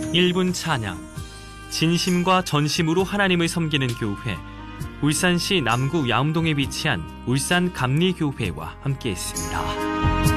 1분 찬양, 진심과 전심으로 하나님을 섬기는 교회, 울산시 남구 야움동에 위치한 울산 감리교회와 함께했습니다.